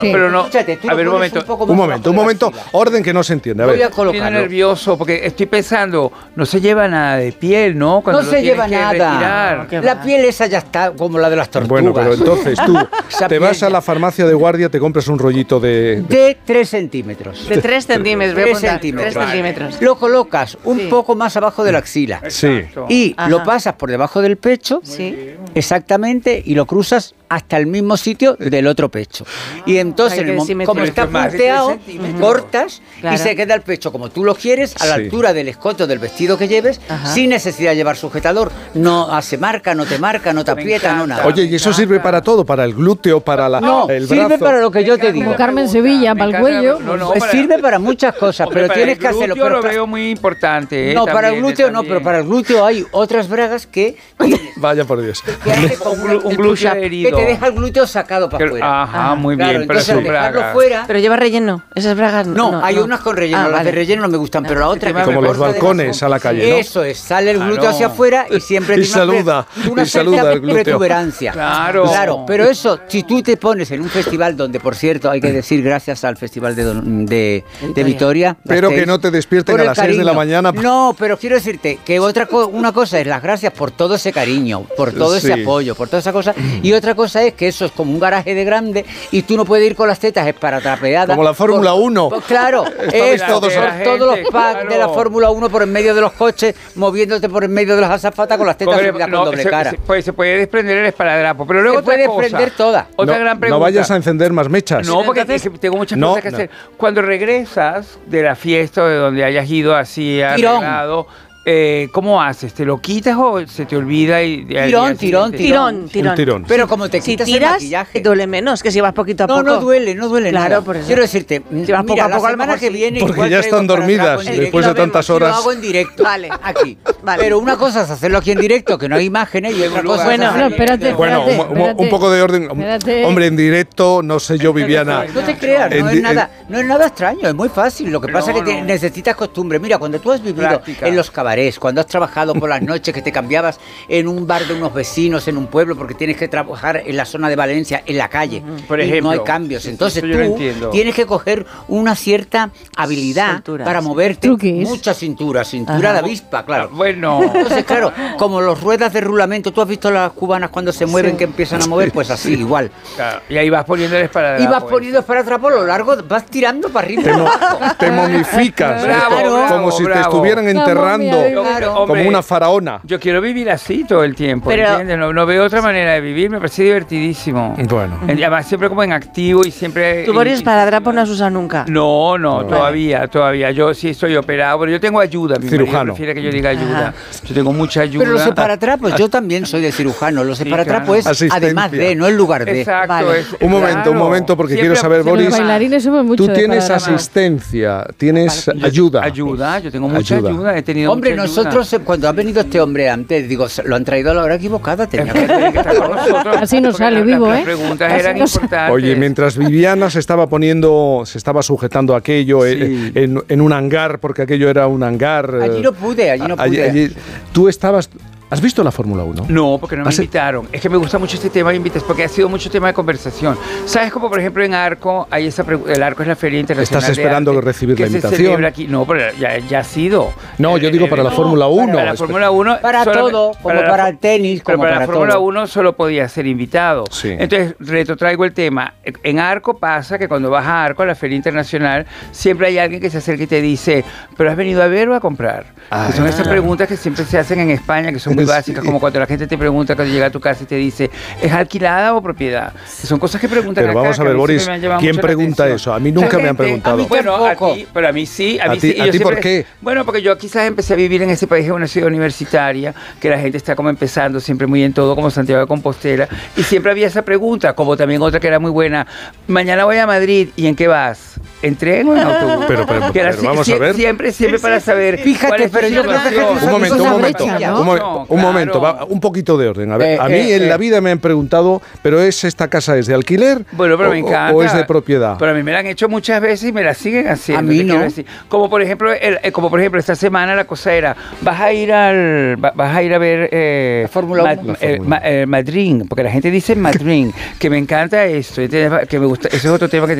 Pero no, Escúchate, tú a ver, un pones momento. poco más abajo de la axila. Orden que no se entiende. A Voy ver. a Estoy colocarlo. nervioso porque estoy pensando, no se lleva nada de piel, ¿no? Cuando No lo se lleva tienes que nada. retirar. La piel esa ya está como la de las tortugas. Bueno, pero entonces tú Esa te piel vas a ya- la farmacia de guardia, te compras un rollito de... De 3 centímetros. De 3 centímetros, voy a 3 apuntar. centímetros. 3 centímetros. Lo colocas un Sí. poco más abajo de la axila. Sí. Exacto. Y Ajá. lo pasas por debajo del pecho, Sí. exactamente, y lo cruzas hasta el mismo sitio del otro pecho. Y entonces, Hay que en el mo- simetría. como Pero está esto es más de punteado, 3 centímetros. cortas Claro. y se queda el pecho como tú lo quieres, a la Sí. altura del escote del vestido que lleves, Ajá. sin necesidad de llevar sujetador. No hace marca, no te aprieta, no nada. Oye, ¿y eso sirve para todo? ¿Para el glúteo, para No, el sirve brazo? para lo que yo te digo. Como Carmen Sevilla, para el cuello. Pues sirve para muchas cosas, Hombre, pero para tienes el que hacerlo. glúteo pero lo para- veo muy importante. No, para el también, glúteo no, también. pero para el glúteo hay otras bragas que Vaya por Dios. que hace como Un el glúteo push-up, herido. que te deja el glúteo sacado para Que- afuera. Ajá, muy Claro, bien, pero entonces son al dejarlo bragas. fuera. Pero lleva relleno. Esas bragas No, hay unas con relleno, las vale. de relleno no me gustan, pero la otra que Como me los corta balcones debajo. a la calle, ¿no? Eso es, sale el glúteo Claro. hacia afuera y siempre Y tiene una saluda, una y saluda cierta el glúteo. protuberancia. Claro. Claro, pero eso, si tú te pones en un festival donde, por cierto, hay que decir gracias al Festival de Vitoria. Pero que Gasteiz, no te despierten por a el las 6 de la cariño. mañana. No, pero quiero decirte que una cosa es las gracias por todo ese cariño, por todo ese Sí. apoyo, por toda esa cosa, y otra cosa es que eso es como un garaje de grande y tú no puedes ir con las tetas esparatrapeadas. Como la Fórmula 1. Claro, Estabais es todos- todos los gente, packs claro. de la Fórmula 1 por en medio de los coches, moviéndote por en medio de las azafatas con las tetas Porque, subidas no, con doble cara. se puede desprender el esparadrapo, pero luego Se puede otra cosa, desprender toda. Otra No, gran no pregunta. vayas a encender más mechas. No, porque Entonces- es que tengo muchas No, cosas que no. hacer. Cuando regresas de la fiesta o de donde hayas ido así Tirón. arreglado, ¿cómo haces? ¿Te lo quitas o se te olvida? Y al día Tirón, siguiente? Tirón, tirón. Un tirón. Pero como te Si quitas el tiras, maquillaje. duele menos que si vas poquito a No, poco. no duele Claro, nada. por eso. Quiero decirte, Si vas poco mira, a poco, la a lo semana mejor que sí. viene Porque igual ya traigo están para dormidas atrás en directo. después de tantas Lo horas. hago en directo. Vale. Aquí. Vale. Pero una cosa es hacerlo aquí en directo, que no hay imágenes, y otra cosa Bueno, es No, hacerlo- espérate, Bueno, espérate. un poco de orden. Espérate. Hombre, en directo, no sé yo, Viviana. No te creas, En no di- es nada, no es nada extraño, es muy fácil. Lo que Pero pasa es que no. necesitas costumbre. Mira, cuando tú has vivido Práctica. en los cabarets, cuando has trabajado por las noches, que te cambiabas en un bar de unos vecinos, en un pueblo, porque tienes que trabajar en la zona de Valencia, en la calle, Por y ejemplo. no hay cambios. Sí, sí, Entonces eso yo lo tú entiendo. tienes que coger una cierta habilidad Soltura, para sí. moverte. Truquis. Mucha cintura Ajá. de avispa, claro. Bueno. Entonces, claro, como los ruedas de rulamento, ¿tú has visto las cubanas cuando se mueven que empiezan a mover? Pues así, igual. Claro, y ahí vas poniendo el esparadrapo. Y vas poniendo para atrás por lo largo, vas tirando para arriba. Te, te momificas, Bravo, como, bravo, como si te bravo. estuvieran La enterrando, momia, claro. como Hombre, una faraona. Yo quiero vivir así todo el tiempo, Pero- ¿entiendes? No veo otra manera de vivir, me parece divertidísimo. Bueno. Y además siempre como en activo y siempre... Tú, Boris, esparadrapo no has usado nunca. No, No. todavía. Yo sí estoy operado, pero yo tengo ayuda. Mi marido Cirujano. prefiere que yo diga ayuda. Ajá. Yo tengo mucha ayuda. Pero los separatrapos, yo también soy de cirujano. Los Sí, separatrapos es Asistencia. además de, no en lugar de. Exacto. Vale. Un momento, porque Siempre- quiero saber, Pero Boris, los bailarines somos mucho tú de tienes esparadrapo. asistencia, tienes Yo- ayuda. Ayuda, yo tengo mucha Ayuda. ayuda. He tenido Hombre, mucha ayuda. nosotros cuando ha venido este hombre antes, digo, lo han traído a la hora equivocada. Tenía que Tiene que estar con nosotros, Así nos porque sale las vivo, las ¿eh? preguntas Así eran nos- importantes. Oye, mientras Viviana se estaba sujetando aquello Sí. en un hangar, porque aquello era un hangar. Allí no pude, allí no pude. Tú estabas. ¿Has visto la Fórmula 1? No, porque no me ¿Has- invitaron. Es que me gusta mucho este tema de invitas, porque ha sido mucho tema de conversación. ¿Sabes como por ejemplo en Arco, hay el Arco es la Feria Internacional ¿Estás de esperando Arte, recibir que la se invitación? celebra aquí? No, pero ya ha sido. No, yo digo para la Fórmula 1. Para la Fórmula 1. Para todo, como para el tenis, pero como para la para Fórmula todo. 1 solo podía ser invitado. Sí. Entonces, retrotraigo el tema. En Arco pasa que cuando vas a Arco, a la Feria Internacional, siempre hay alguien que se acerca y te dice, ¿pero has venido a ver o a comprar? Que son esas preguntas que siempre se hacen en España, que son muy Sí. básicas, como cuando la gente te pregunta cuando llega a tu casa y te dice, ¿es alquilada o propiedad? Que son cosas que preguntan Pero acá, vamos a que ver, mí Boris, siempre me han llamado ¿quién mucho la pregunta atención. eso? A mí nunca La me han gente, preguntado. Bueno, Tampoco. a ti, pero a mí sí. ¿A ti- yo a ti por siempre- qué? Bueno, porque yo quizás empecé a vivir en ese país, en una ciudad universitaria, que la gente está como empezando siempre muy en todo, como Santiago de Compostela, y siempre había esa pregunta, como también otra que era muy buena, mañana voy a Madrid, ¿y en qué vas? ¿En tren o en autobús? Pero Que era vamos a ver. Siempre para saber. Fíjate, cuál es tu pero yo creo que situación. Jesús Un momento, es un una momento, brecha, ¿no? un momento, Claro. un poquito de orden. A ver, a mí en la eh. vida me han preguntado, ¿pero esta casa es de alquiler? Bueno, pero me encanta. ¿O es de propiedad? Pero a mí me la han hecho muchas veces y me la siguen haciendo. A mí te no. quiero decir. Como por ejemplo, esta semana la cosa era, vas a ir a ver La Fórmula 1. Madrid, porque la gente dice Madrid, que me encanta esto, que me gusta, ese es otro tema que